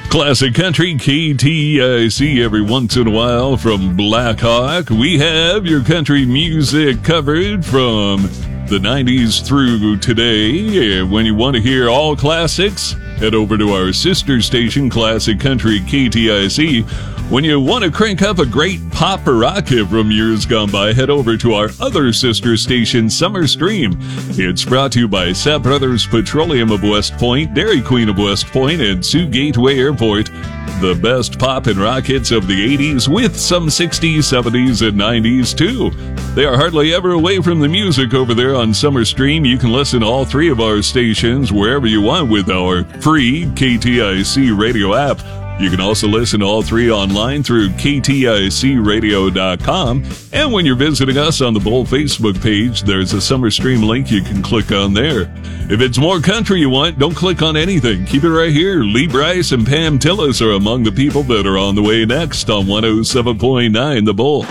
Classic Country, KTIC every once in a while from Blackhawk. We have your country music covered from the 90s through today. And when you want to hear all classics, head over to our sister station, Classic Country KTIC. When you want to crank up a great pop or rock hit from years gone by, head over to our other sister station, Summer Stream. It's brought to you by Sapp Brothers Petroleum of West Point, Dairy Queen of West Point, and Sioux Gateway Airport. The best pop and rock hits of the 80s with some 60s, 70s, and 90s too. They are hardly ever away from the music over there on Summer Stream. You can listen to all three of our stations wherever you want with our free KTIC radio app. You can also listen to all three online through KTICradio.com. And when you're visiting us on the Bull Facebook page, there's a Summer Stream link you can click on there. If it's more country you want, don't click on anything. Keep it right here. Lee Brice and Pam Tillis are among the people that are on the way next on 107.9 The Bull.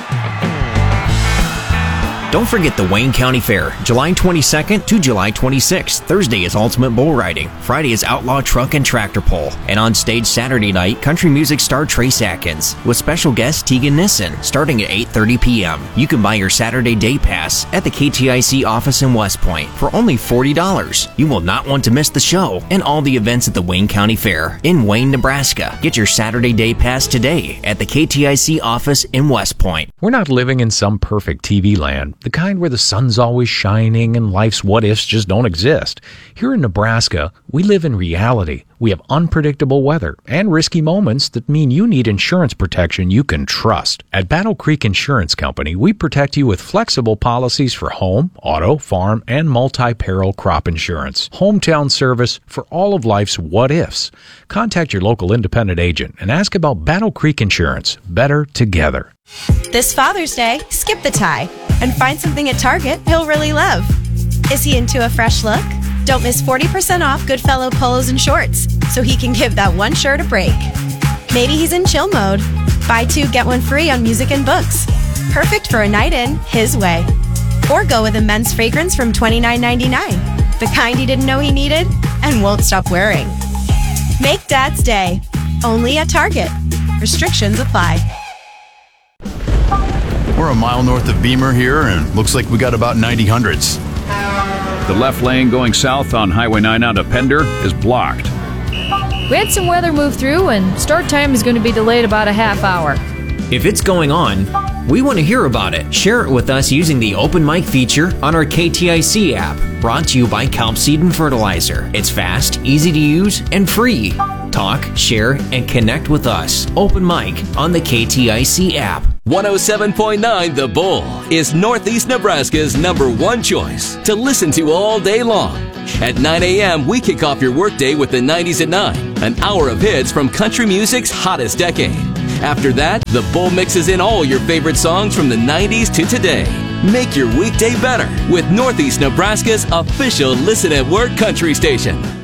Don't forget the Wayne County Fair, July 22nd to July 26th. Thursday is Ultimate Bull Riding. Friday is Outlaw Truck and Tractor Pull. And on stage Saturday night, country music star Trace Atkins with special guest Tegan Nissen, starting at 8:30 p.m. You can buy your Saturday day pass at the KTIC office in West Point for only $40. You will not want to miss the show and all the events at the Wayne County Fair in Wayne, Nebraska. Get your Saturday day pass today at the KTIC office in West Point. We're not living in some perfect TV land, the kind where the sun's always shining and life's what-ifs just don't exist. Here in Nebraska, we live in reality. We have unpredictable weather and risky moments that mean you need insurance protection you can trust. At Battle Creek Insurance Company, we protect you with flexible policies for home, auto, farm, and multi-peril crop insurance. Hometown service for all of life's what-ifs. Contact your local independent agent and ask about Battle Creek Insurance. Better together. This Father's Day, skip the tie and find something at Target he'll really love. Is he into a fresh look? Don't miss 40% off Goodfellow polos and shorts so he can give that one shirt a break. Maybe he's in chill mode. Buy two, get one free on music and books. Perfect for a night in, his way. Or go with a men's fragrance from $29.99. The kind he didn't know he needed and won't stop wearing. Make Dad's Day. Only at Target. Restrictions apply. We're a mile north of Beamer here, and looks like we got about 90 hundreds. The left lane going south on Highway 9 out of Pender is blocked. We had some weather move through, and start time is going to be delayed about a half hour. If it's going on, we want to hear about it. Share it with us using the open mic feature on our KTIC app. Brought to you by Kelp Seed and Fertilizer. It's fast, easy to use, and free. Talk, share, and connect with us. Open mic on the KTIC app. 107.9 The Bull is Northeast Nebraska's #1 choice to listen to all day long. At 9 a.m., we kick off your workday with the 90s at 9, an hour of hits from country music's hottest decade. After that, The Bull mixes in all your favorite songs from the 90s to today. Make your weekday better with Northeast Nebraska's official Listen at Work country station.